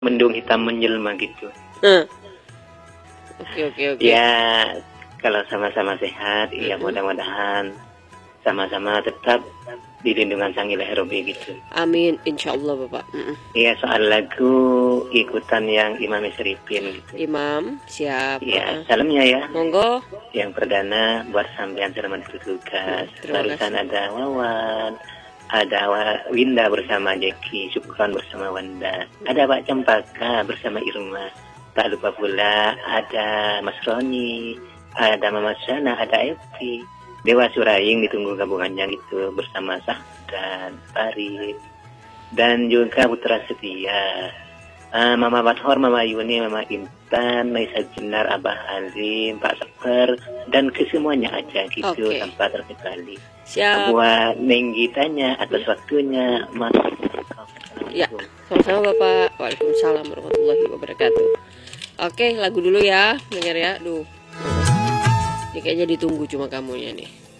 mendung hitam menjelma gitu. Oke. Ya, kalau sama-sama sehat, ya mudah-mudahan sama-sama tetap di lindungan Sang Ilahi Robbi gitu. Amin, insya Allah Bapak. Iya, soal lagu ikutan yang Imam Seripin gitu. Imam, siap. Iya, salamnya ya. Monggo. Yang perdana buat sampean selamat bertugas. Barusan ada Wawan, ada Winda bersama Jeki, Syukron bersama Wanda, ada Pak Cempaka bersama Irma. Tak lupa pula ada Mas Roni, ada Mama Sana, ada Evi. Dewa Suraing ditunggu gabungannya gitu bersama Sah dan Farid. Dan juga Putra Setia. Mama Bathor, Mama Yuni, Mama Intan, Naisa Jenar, Abah Halim, Pak Seper, dan kesemuanya aja gitu tanpa terkecuali. Siap. Buat Nenggitanya atas waktunya, Mas. Ya, sama-sama Bapak. Waalaikumsalam warahmatullahi wabarakatuh. Oke, lagu dulu ya, dengar ya. Duh, ini kayaknya ditunggu cuma kamunya nih.